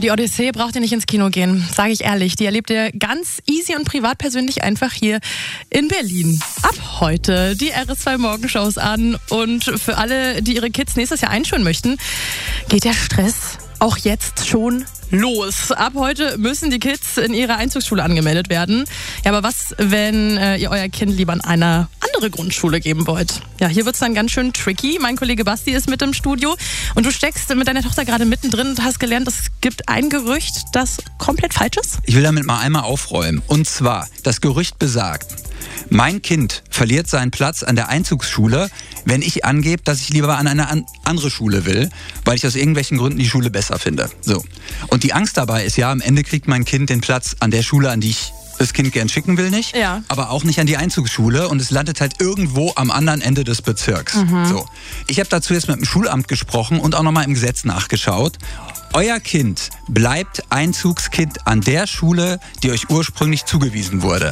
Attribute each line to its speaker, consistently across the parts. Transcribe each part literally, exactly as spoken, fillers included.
Speaker 1: die Odyssee braucht ihr nicht ins Kino gehen, sage ich ehrlich. Die erlebt ihr ganz easy und privat persönlich einfach hier in Berlin. Ab heute die R S zwei Morgenshows an und für alle, die ihre Kids nächstes Jahr einschulen möchten, geht der Stress auch jetzt schon los. Ab heute müssen die Kids in ihrer Einzugsschule angemeldet werden. Ja, aber was, wenn äh, ihr euer Kind lieber an eine andere Grundschule geben wollt? Ja, hier wird's dann ganz schön tricky. Mein Kollege Basti ist mit im Studio und du steckst mit deiner Tochter gerade mittendrin und hast gelernt, es gibt ein Gerücht, das komplett falsch ist.
Speaker 2: Ich will damit mal einmal aufräumen. Und zwar, das Gerücht besagt, mein Kind verliert seinen Platz an der Einzugsschule, wenn ich angebe, dass ich lieber an eine an andere Schule will, weil ich aus irgendwelchen Gründen die Schule besser finde. So. Und die Angst dabei ist ja, am Ende kriegt mein Kind den Platz an der Schule, an die ich das Kind gern schicken will, nicht.
Speaker 1: Ja.
Speaker 2: Aber auch nicht an die Einzugsschule und es landet halt irgendwo am anderen Ende des Bezirks.
Speaker 1: Mhm.
Speaker 2: So. Ich habe dazu jetzt mit dem Schulamt gesprochen und auch nochmal im Gesetz nachgeschaut. Euer Kind bleibt Einzugskind an der Schule, die euch ursprünglich zugewiesen wurde.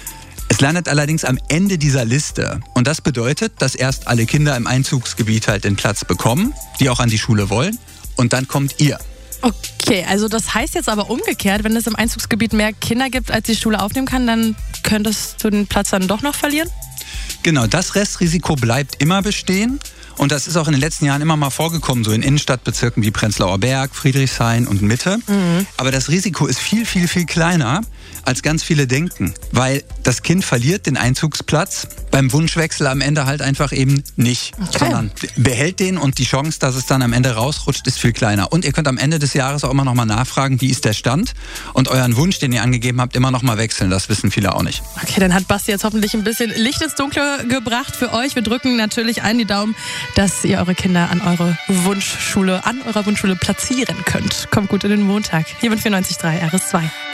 Speaker 2: Es landet allerdings am Ende dieser Liste. Und das bedeutet, dass erst alle Kinder im Einzugsgebiet halt den Platz bekommen, die auch an die Schule wollen. Und dann kommt ihr.
Speaker 1: Okay, also das heißt jetzt aber umgekehrt, wenn es im Einzugsgebiet mehr Kinder gibt, als die Schule aufnehmen kann, dann könntest du den Platz dann doch noch verlieren?
Speaker 2: Genau, das Restrisiko bleibt immer bestehen. Und das ist auch in den letzten Jahren immer mal vorgekommen, so in Innenstadtbezirken wie Prenzlauer Berg, Friedrichshain und Mitte. Mhm. Aber das Risiko ist viel, viel, viel kleiner, als ganz viele denken. Weil das Kind verliert den Einzugsplatz beim Wunschwechsel am Ende halt einfach eben nicht. Okay. Sondern behält den und die Chance, dass es dann am Ende rausrutscht, ist viel kleiner. Und ihr könnt am Ende des Jahres auch immer noch mal nachfragen, wie ist der Stand? Und euren Wunsch, den ihr angegeben habt, immer noch mal wechseln. Das wissen viele auch nicht.
Speaker 1: Okay, dann hat Basti jetzt hoffentlich ein bisschen Licht ins Dunkle gebracht für euch. Wir drücken natürlich allen die Daumen, dass ihr eure Kinder an eure Wunschschule, an eurer Wunschschule platzieren könnt. Kommt gut in den Montag. Hier mit vierundneunzig Komma drei R S zwei.